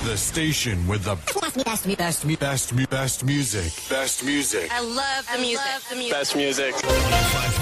The station with the best music. Best music. I love the music. Best music.